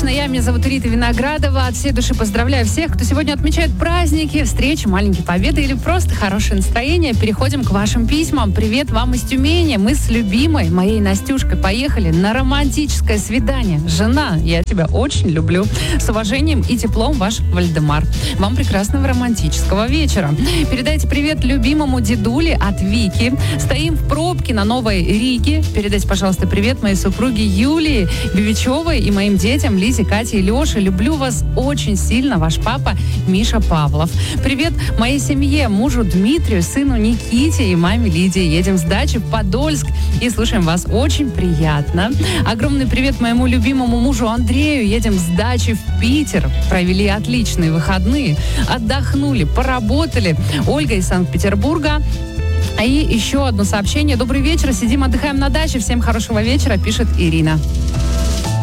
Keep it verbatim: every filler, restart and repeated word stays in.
лично я. Меня зовут Рита Виноградова. От всей души поздравляю всех, кто сегодня отмечает праздники, встречи, маленькие победы или просто хорошее настроение. Переходим к вашим письмам. Привет вам из Тюмени. Мы с любимой моей Настюшкой поехали на романтическое свидание. Жена, я тебя очень люблю. С уважением и теплом, ваш Вальдемар. Вам прекрасного романтического вечера. Передайте привет любимому дедуле от Вики. Стоим в пробке на Новой Риге. Передайте, пожалуйста, привет моей супруге Юлии Бивичевой и моим детям Лизе, Кате и Леше. Люблю вас очень сильно, ваш папа Миша Павлов. Привет моей семье, мужу Дмитрию, сыну Никите и маме Лидии. Едем с дачи в Подольск и слушаем вас. Очень приятно. Огромный привет моему любимому мужу Андрею. Едем с дачи в Питер. Провели отличные выходные. Отдохнули, поработали. Ольга из Санкт-Петербурга. И еще одно сообщение. Добрый вечер. Сидим, отдыхаем на даче. Всем хорошего вечера, пишет Ирина.